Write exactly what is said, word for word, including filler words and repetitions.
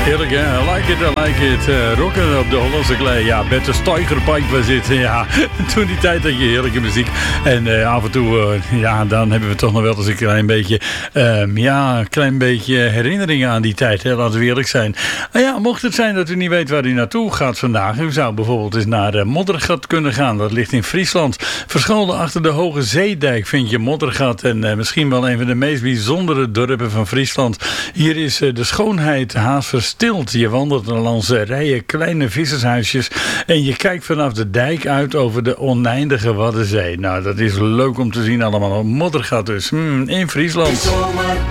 Heerlijk, hè? I like it, I like it. Uh, rocken op de Hollandse klei. Ja, met de Steigerpike was het. Ja, toen die tijd had je heerlijke muziek. En uh, af en toe, uh, ja, dan hebben we toch nog wel eens een klein beetje, uh, ja, een klein beetje herinneringen aan die tijd. Hè? Laten we eerlijk zijn. Nou ja, mocht het zijn dat u niet weet waar u naartoe gaat vandaag. U zou bijvoorbeeld eens naar uh, Moddergat kunnen gaan. Dat ligt in Friesland. Verscholen achter de Hoge Zeedijk vind je Moddergat. En uh, misschien wel een van de meest bijzondere dorpen van Friesland. Hier is uh, de schoonheid haast verstild. Je wandelt langs rijen kleine vissershuisjes en je kijkt vanaf de dijk uit over de oneindige Waddenzee. Nou, dat is leuk om te zien allemaal. Moddergat dus, hmm, in Friesland.